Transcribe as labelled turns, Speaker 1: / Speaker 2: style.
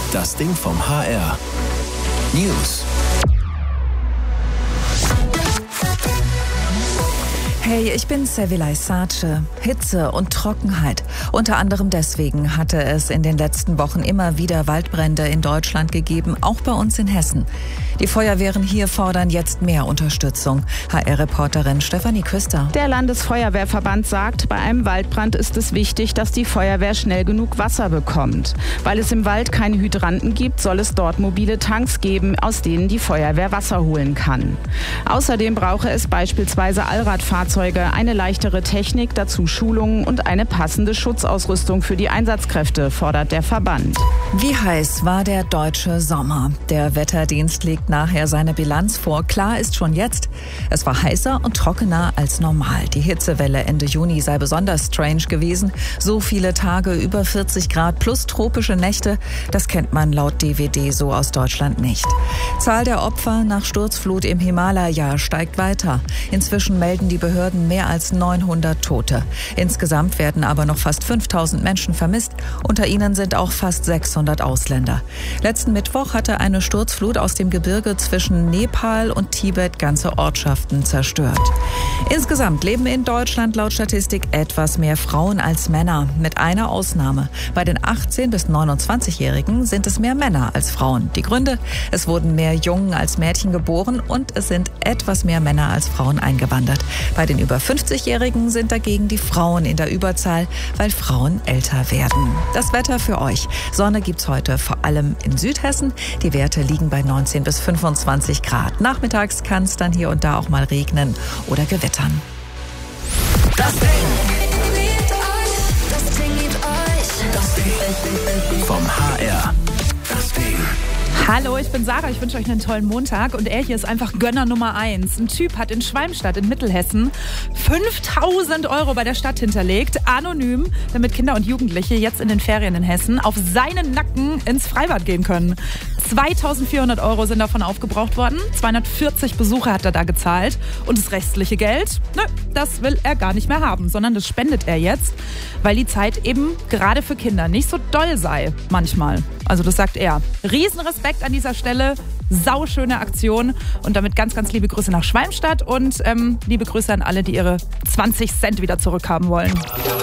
Speaker 1: Das Ding vom HR. News.
Speaker 2: Hey, ich bin Sevilay Sace. Hitze und Trockenheit. Unter anderem deswegen hatte es in den letzten Wochen immer wieder Waldbrände in Deutschland gegeben, auch bei uns in Hessen. Die Feuerwehren hier fordern jetzt mehr Unterstützung. HR-Reporterin Stefanie Küster.
Speaker 3: Der Landesfeuerwehrverband sagt, bei einem Waldbrand ist es wichtig, dass die Feuerwehr schnell genug Wasser bekommt. Weil es im Wald keine Hydranten gibt, soll es dort mobile Tanks geben, aus denen die Feuerwehr Wasser holen kann. Außerdem brauche es beispielsweise Allradfahrzeuge, eine leichtere Technik, dazu Schulungen und eine passende Schutzausrüstung für die Einsatzkräfte, fordert der Verband.
Speaker 2: Wie heiß war der deutsche Sommer? Der Wetterdienst legt nachher seine Bilanz vor. Klar ist schon jetzt, es war heißer und trockener als normal. Die Hitzewelle Ende Juni sei besonders strange gewesen. So viele Tage über 40 Grad plus tropische Nächte, das kennt man laut DWD so aus Deutschland nicht. Zahl der Opfer nach Sturzflut im Himalaya steigt weiter. Inzwischen melden die Behörden mehr als 900 Tote. Insgesamt werden aber noch fast 5000 Menschen vermisst. Unter ihnen sind auch fast 600 Ausländer. Letzten Mittwoch hatte eine Sturzflut aus dem Gebirge zwischen Nepal und Tibet ganze Ortschaften zerstört. Insgesamt leben in Deutschland laut Statistik etwas mehr Frauen als Männer. Mit einer Ausnahme. Bei den 18- bis 29-Jährigen sind es mehr Männer als Frauen. Die Gründe? Es wurden mehr Jungen als Mädchen geboren und es sind etwas mehr Männer als Frauen eingewandert. Bei den über 50-Jährigen sind dagegen die Frauen in der Überzahl, weil Frauen älter werden. Das Wetter für euch. Sonne gibt's heute vor allem in Südhessen. Die Werte liegen bei 19 bis 25 Grad. Nachmittags kann es dann hier und da auch mal regnen oder gewittern.
Speaker 1: Das Ding vom HR. Das Ding.
Speaker 4: Hallo, ich bin Sarah, ich wünsche euch einen tollen Montag und er hier ist einfach Gönner Nummer 1. Ein Typ hat in Schwalmstadt in Mittelhessen 5.000 € bei der Stadt hinterlegt, anonym, damit Kinder und Jugendliche jetzt in den Ferien in Hessen auf seinen Nacken ins Freibad gehen können. 2.400 € sind davon aufgebraucht worden, 240 Besucher hat er da gezahlt und das restliche Geld, das will er gar nicht mehr haben, sondern das spendet er jetzt, weil die Zeit eben gerade für Kinder nicht so doll sei manchmal. Also das sagt er. Riesenrespekt an dieser Stelle, sauschöne Aktion und damit ganz, ganz liebe Grüße nach Schwalmstadt und liebe Grüße an alle, die ihre 20 Cent wieder zurückhaben wollen.